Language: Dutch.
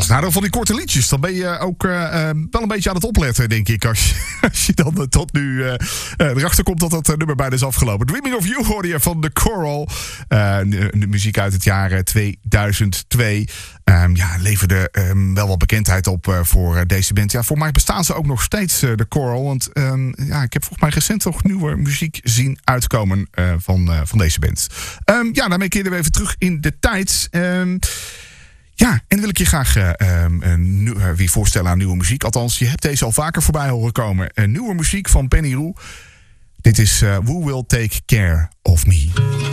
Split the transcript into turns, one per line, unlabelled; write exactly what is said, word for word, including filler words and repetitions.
het nadeel van die korte liedjes. Dan ben je ook uh, uh, wel een beetje aan het opletten, denk ik. Als je, als je dan uh, tot nu uh, uh, erachter komt dat dat uh, nummer bijna is afgelopen. Dreaming of You hoorde je van The Coral. Uh, de, de muziek uit het jaar tweeduizend twee. Um, ja, leverde um, wel wat bekendheid op uh, voor uh, deze band. Ja, voor mij bestaan ze ook nog steeds, uh, The Coral. Want um, ja, ik heb volgens mij recent nog nieuwe muziek zien uitkomen uh, van, uh, van deze band. Um, ja, daarmee keren we even terug in de tijd. Um, Ja, en dan wil ik je graag uh, um, uh, weer voorstellen aan nieuwe muziek. Althans, je hebt deze al vaker voorbij horen komen. Uh, nieuwe muziek van Penny Roux. Dit is uh, Who Will Take Care of Me.